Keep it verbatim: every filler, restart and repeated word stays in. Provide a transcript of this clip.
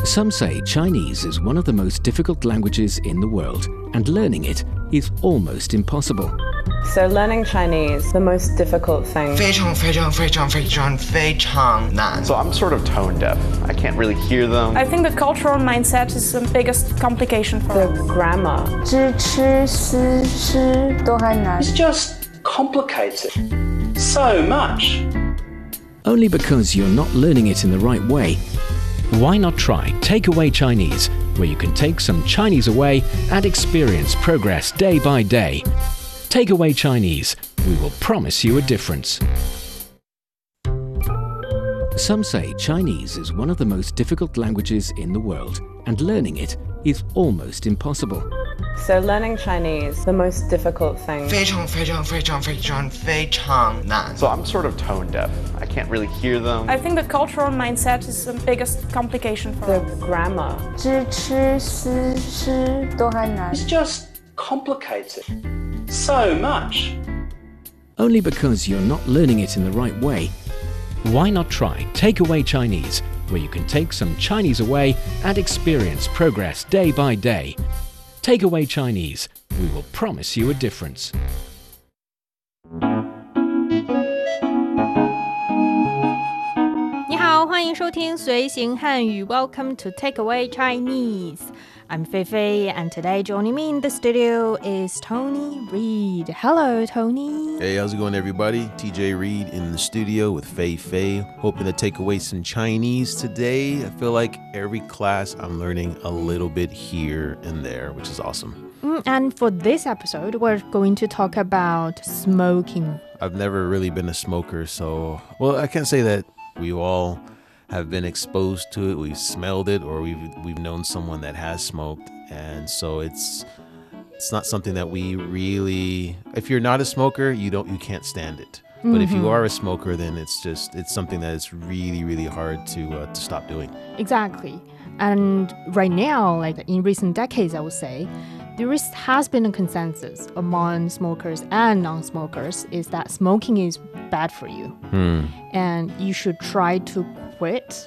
Some say Chinese is one of the most difficult languages in the world, and learning it is almost impossible. So learning Chinese, the most difficult thing. 非常非常非常非常非常难. So I'm sort of tone deaf. I can't really hear them. I think the cultural mindset is the biggest complication for The us. grammar. 知吃思吃都还难。 It's just complicated so much. Only because you're not learning it in the right way. Why not try Takeaway Chinese, where you can take some Chinese away and experience progress day by day. Takeaway Chinese, we will promise you a difference. Some say Chinese is one of the most difficult languages in the world, and learning it is almost impossible. So learning Chinese, the most difficult thing. 非常非常非常非常非常难. So I'm sort of tone deaf. I can't really hear them. I think the cultural mindset is the biggest complication for The us. grammar. 知吃思吃都还难。 It's just complicated so much. Only because you're not learning it in the right way. Why not try Takeaway Chinese, where you can take some Chinese away and experience progress day by day. Takeaway Chinese, we will promise you a difference. 你好，欢迎收听随行汉语 Welcome to Takeaway Chinese. I'm Fei Fei, and today joining me in the studio is Tony Reed. Hello, Tony. Hey, how's it going, everybody? T J Reed in the studio with Fei Fei, hoping to take away some Chinese today. I feel like every class I'm learning a little bit here and there, which is awesome. Mm, and for this episode, we're going to talk about smoking. I've never really been a smoker, so, well, I can't say that we all have been exposed to it, we've smelled it, or we've we've known someone that has smoked, and so it's it's not something that we really, if you're not a smoker, you don't you can't stand it. But mm-hmm. if you are a smoker, then it's just it's something that is really really hard to uh, to stop doing. Exactly. And right now, like in recent decades, I would say, there is, has been a consensus among smokers and non-smokers is that smoking is bad for you. Hmm. And you should try to quit